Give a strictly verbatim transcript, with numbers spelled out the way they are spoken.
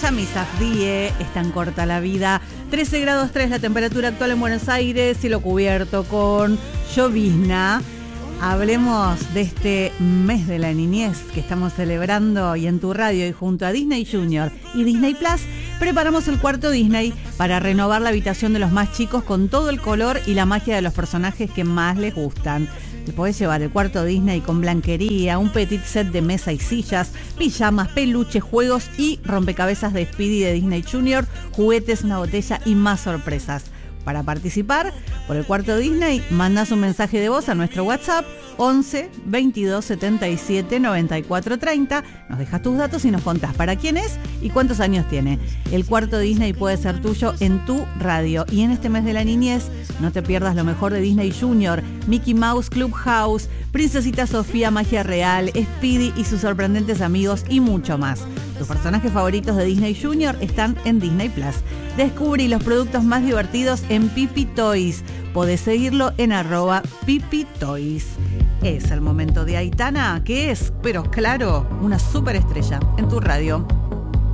a Misas Die, es tan corta la vida. trece grados tres la temperatura actual en Buenos Aires, cielo cubierto con llovizna. Hablemos de este mes de la niñez que estamos celebrando y en tu radio y junto a Disney Junior y Disney Plus preparamos el cuarto Disney para renovar la habitación de los más chicos con todo el color y la magia de los personajes que más les gustan. Te podés llevar el cuarto Disney con blanquería, un petit set de mesa y sillas, pijamas, peluches, juegos y rompecabezas de Speedy de Disney Junior, juguetes, una botella y más sorpresas. Para participar por el cuarto Disney, mandás un mensaje de voz a nuestro WhatsApp once veintidós setenta y siete noventa y cuatro treinta. Nos dejas tus datos y nos contás para quién es y cuántos años tiene. El cuarto Disney puede ser tuyo en tu radio. Y en este mes de la niñez, no te pierdas lo mejor de Disney Junior, Mickey Mouse Clubhouse, Princesita Sofía Magia Real, Speedy y sus sorprendentes amigos y mucho más. Tus personajes favoritos de Disney Junior están en Disney Plus. Descubrí los productos más divertidos en Pipi Toys. Podés seguirlo en arroba Pipi Toys. Es el momento de Aitana, que es, pero claro, una superestrella en tu radio.